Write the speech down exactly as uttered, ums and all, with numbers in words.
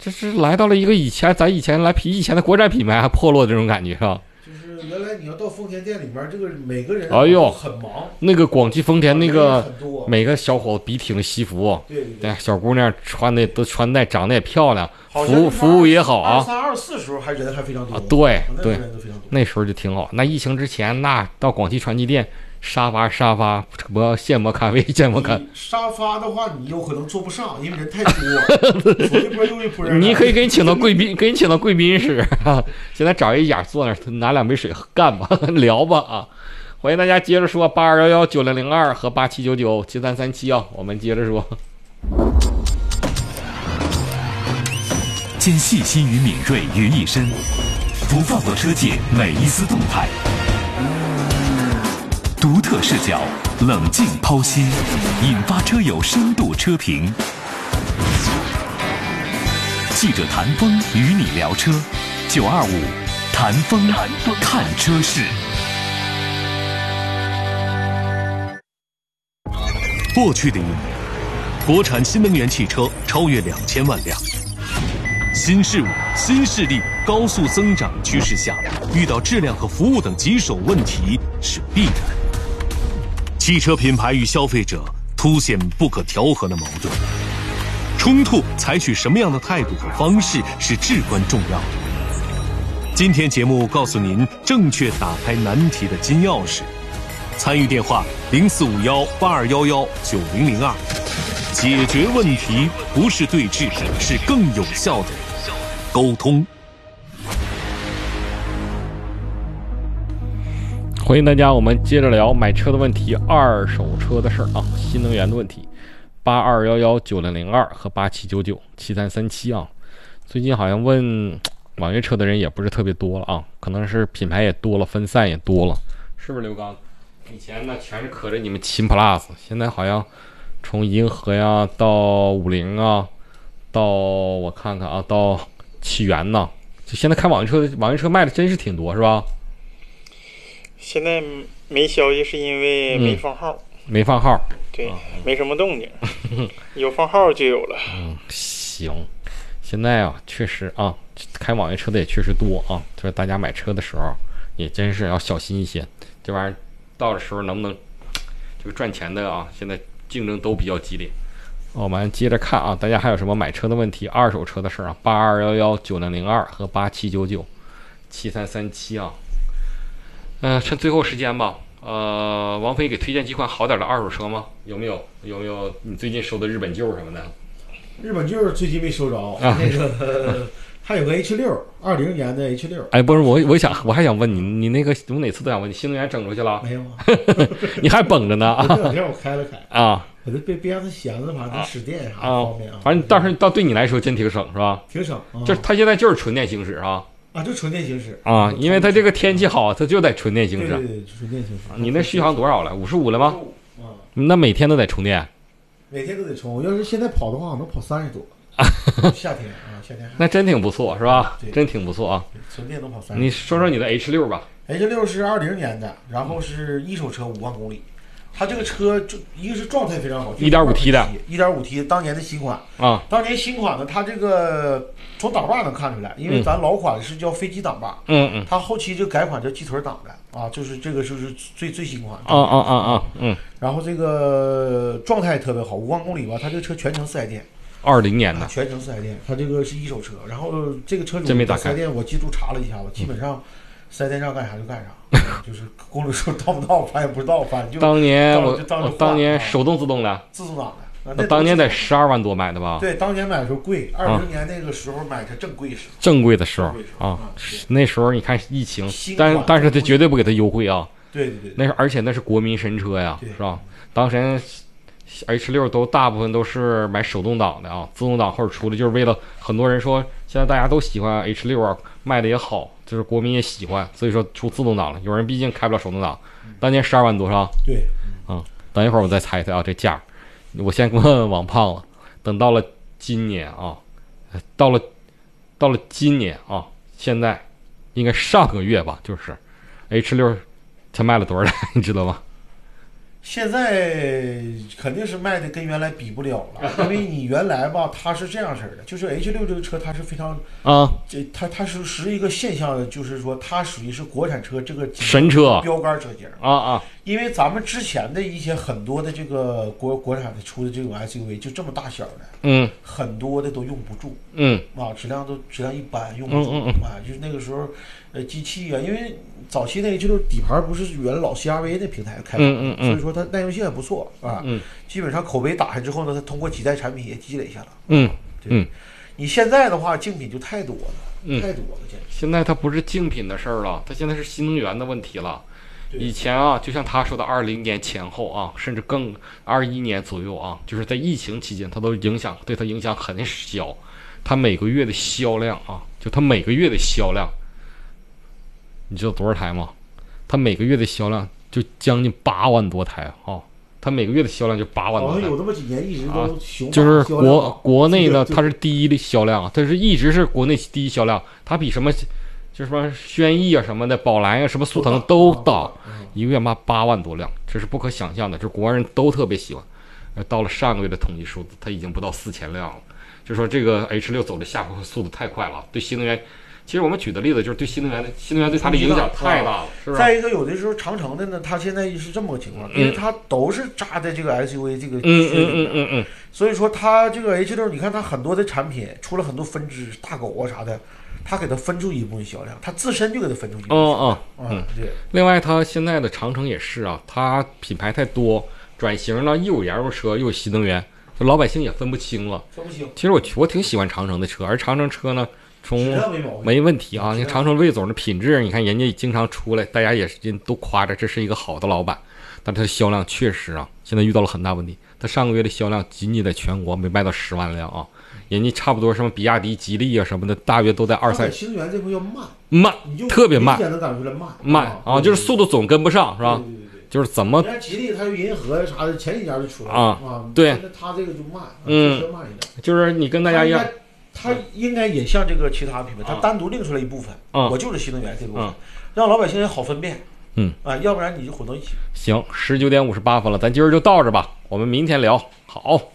这是来到了一个以前咱以前来比以前的国产品牌还破落的这种感觉，是吧？ 就是原来你要到丰田店里面，这个每个人哎呦很忙。 那个广汽丰田那个每个小伙子笔挺的西服， 对对对， 小姑娘穿的都穿戴长得也漂亮，服务服务也好啊。 二三二四时候还人还非常多啊，对对， 那时候就挺好。那疫情之前，那到广汽传祺店。沙发沙发，磨现磨咖啡，现磨咖。 沙发的话，你有可能坐不上，因为人太多，左一波右一波。 你可以给你请到贵宾，给你请到贵宾室啊。现在找一家坐那儿，拿两杯水干吧，聊吧啊。欢迎大家接着说八二幺幺九零零二和八七九九七三三七啊，我们接着说。 将细心与敏锐于一身，不放过车界每一丝动态。独特视角，冷静剖析，引发车友深度车评。记者谭峰与你聊车，九二五谭峰看车事。过去的一年，国产新能源汽车超越两千万辆。新事物、新势力高速增长趋势下，遇到质量和服务等棘手问题是必然。汽车品牌与消费者凸显不可调和的矛盾，冲突采取什么样的态度和方式是至关重要的。今天节目告诉您正确打开难题的金钥匙，参与电话零四五幺八二幺幺九零零二，解决问题不是对峙，是更有效的沟通。 欢迎大家，我们接着聊买车的问题，二手车的事儿啊，新能源的问题。八二幺幺九零零二和八七九九七三三七啊，最近好像问网约车的人也不是特别多了啊，可能是品牌也多了，分散也多了，是不是刘刚？以前呢全是可着你们秦 plus， 现在好像从银河呀到五菱啊，到我看看啊，到起源呐，就现在开网约车，网约车卖的真是挺多，是吧？ 现在没消息是因为没放号， 嗯、没放号， 对，啊、没什么动静，有放号就有了。 嗯，行，现在啊，确实啊，开网约车的也确实多啊，就是大家买车的时候也真是要小心一些，这玩意儿到的时候能不能这个赚钱的啊，现在竞争都比较激烈。我们接着看啊，大家还有什么买车的问题、二手车的事儿啊？八二幺幺九零零二和八七九九七三三七啊。嗯、呃，趁最后时间吧。呃，王菲给推荐几款好点的二手车吗？有没有？有没有？你最近收的日本旧什么的？ 日本旧最近没收着啊。那个还有个 H 六，二零年的 H 六。 哎，不是我，我想我还想问你，你那个我哪次都想问你，新能源整出去了？ 没有啊， 你还绷着呢。 这两天我开了开啊， 我就被别让它闲了，反正使电啥方面啊。 反正到时候到对你来说真挺省，是吧？ 挺省。啊、 就是它现在就是纯电行驶啊。 啊，就纯电行驶啊，因为它这个天气好，它就得纯电行驶。 对对对，纯电行驶。 你那续航多少了？五十五了吗？啊，那每天都得充电。 每天都得充，要是现在跑的话，能跑三十多。夏天啊，夏天。 那真挺不错，是吧？真挺不错啊。 纯电能跑三十。 你说说你的 H 六吧。 H 六是二零年的，然后是一手车五万公里。它这个车就一个是状态非常好， 一点五 T 的 一点五 T 当年的新款啊， 当年新款呢，它这个从挡把能看出来，因为咱老款是叫飞机挡把， 嗯嗯， 它后期就改款叫鸡腿挡的啊，就是这个就是最最新款啊啊啊啊，嗯， 然后这个状态特别好，五万公里吧，它这个车全程四 S 店， 二零年的、 啊、全程四 S 店，它这个是一手车，然后这个车主四 S 店我记住查了一下，我基本上。四 S 店让干啥就干啥，就是公里数到不到，反正也不知道，反正就当年我就当我当年手动自动的， 自动挡的， 那当年得十二万多买的吧？ 对，当年买的时候贵，二零年那个时候买它正贵时， 正贵的时候啊，那时候你看疫情，但但是他绝对不给他优惠啊， 对对对， 那是而且那是国民神车呀，是吧？当时 H 六都大部分都是买手动挡的啊，自动挡后出的，就是为了很多人说现在大家都喜欢 H 六啊，卖的也好。就是国民也喜欢，所以说出自动挡了。有人毕竟开不了手动挡，当年十二万多是吧？ 对， 嗯，等一会儿我再猜猜啊，这价，我先问问王胖了。等到了今年啊，到了到了今年啊，现在应该上个月吧，就是 H 六它卖了多少台，你知道吗？ 现在肯定是卖的跟原来比不了了，因为你原来吧，它是这样式的，就是 H 六 这个车它是非常啊， 这它它是是一个现象，就是说它属于是国产车这个神车标杆车型啊啊， 因为咱们之前的一些很多的这个国国产的出的这种 S U V 就这么大小的， 嗯， 很多的都用不住， 嗯啊，质量都质量一般，用不住， 嗯嗯啊，就是那个时候，呃，机器啊，因为早期那个就是底盘不是原来老 C R V 那平台开发的， 嗯嗯嗯所以说它耐用性也不错啊， 嗯， 基本上口碑打下之后呢，它通过几代产品也积累下来， 嗯对， 嗯， 你现在的话竞品就太多了， 嗯， 太多了，现在现在它不是竞品的事儿了，它现在是新能源的问题了。以前啊，就像他说的，二零年前后啊，甚至更二一年左右啊，就是在疫情期间，它都影响对它影响很小。它每个月的销量啊，就它每个月的销量，你知道多少台吗？它每个月的销量就将近八万多台啊！它每个月的销量就八万多台。 好像有这么几年一直都熊、 啊、就是国国内呢，它是第一的销量，它是一直是国内第一销量，它比什么？就什么轩逸啊什么的，宝来啊什么速腾都到，一个月卖八万多辆，这是不可想象的，这国人都特别喜欢。到了上个月的统计数字，它已经不到四千辆了。就说这个 H 六 走的下坡速度太快了，对新能源，其实我们举的例子就是对新能源的新能源对它的影响太大了，是不是？ 再一个，有的时候长城的呢，它现在是这么个情况，因为它都是扎在这个 S U V 这个嗯嗯嗯嗯嗯， 所以说它这个 H 六，你看它很多的产品出了很多分支，大狗啊啥的。他给他分出一部分销量，他自身就给他分出一部分销量。 哦哦，嗯，对。另外，他现在的长城也是啊，它品牌太多，转型呢又有燃油车又有新能源，就老百姓也分不清了。 分不清。 其实我我挺喜欢长城的车，而长城车呢，从没问题啊。你看长城魏总的品质，你看人家经常出来，大家也是都夸着这是一个好的老板，但它的销量确实啊，现在遇到了很大问题。它上个月的销量仅仅在全国没卖到十万辆啊。人家差不多什么比亚迪、吉利啊什么的，大约都在二三。 新能源这块要慢， 慢，特别慢， 能感觉出来慢， 慢啊，就是速度总跟不上，是吧？ 对对对， 就是怎么？ 你看吉利，它有银河啥的，前几年就出来了啊，对， 它这个就慢， 嗯， 慢一点。 就是你跟大家一样， 它应该也像这个其他品牌，它单独拎出来一部分，我就是新能源这部分，让老百姓也好分辨。 嗯啊，要不然你就混到一起。 行，十九点五十八分了，咱今儿就到这吧，我们明天聊。好。